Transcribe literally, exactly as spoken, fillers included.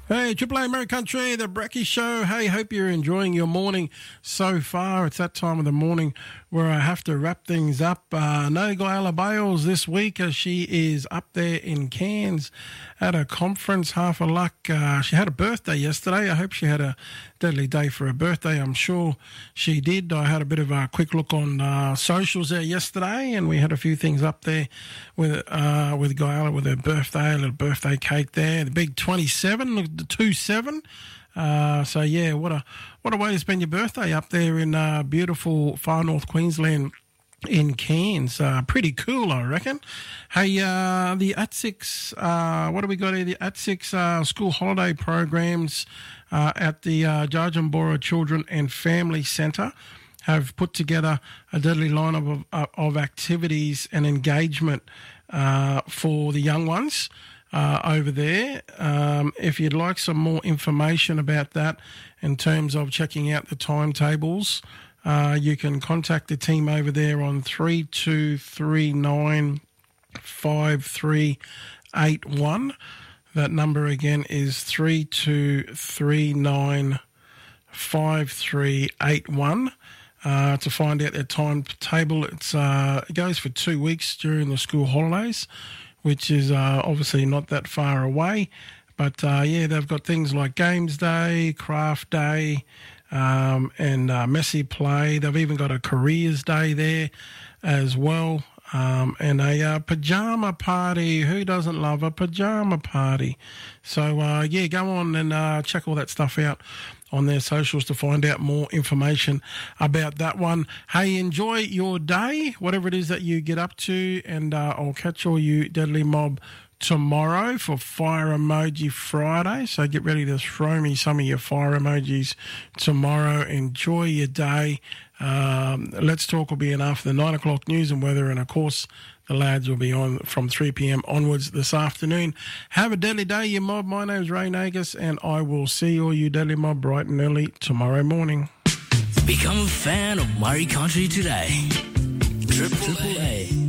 Hey, Triple A American Country, the Brecky Show. Hey, hope you're enjoying your morning so far. It's that time of the morning where I have to wrap things up. Uh, no Guyala Bales this week as she is up there in Cairns at a conference. Half a luck. Uh, she had a birthday yesterday. I hope she had a deadly day for her birthday. I'm sure she did. I had a bit of a quick look on uh, socials there yesterday, and we had a few things up there with uh, with Guyala with her birthday, a little birthday cake there. The big twenty-seven, the two seven. Uh, so yeah, what a what a way to spend your birthday up there in uh, beautiful far north Queensland in Cairns. Uh, pretty cool, I reckon. Hey, uh, the A T six, uh, what do we got here? The A T six uh, school holiday programs uh, at the uh, Jarjambora Children and Family Centre have put together a deadly lineup of, of activities and engagement uh, for the young ones Uh, over there. Um, if you'd like some more information about that in terms of checking out the timetables, uh, you can contact the team over there on three two three nine five three eight one. That number again is three two three nine five three eight one. Uh, to find out their timetable. It's, uh, it goes for two weeks during the school holidays, which is uh, obviously not that far away. But, uh, yeah, they've got things like Games Day, Craft Day, um, and uh, Messy Play. They've even got a Careers Day there as well, um, and a uh, pyjama party. Who doesn't love a pyjama party? So, uh, yeah, go on and uh, check all that stuff out on their socials to find out more information about that one. Hey, enjoy your day, whatever it is that you get up to, and uh, I'll catch all you Deadly Mob tomorrow for Fire Emoji Friday. So get ready to throw me some of your fire emojis tomorrow. Enjoy your day. Um, Let's Talk will be in after the nine o'clock news and weather, and of course the lads will be on from three p.m. onwards this afternoon. Have a deadly day, you mob. My name's Ray Nagus, and I will see all you Deadly Mob bright and early tomorrow morning. Become a fan of Murray Country today. Triple A.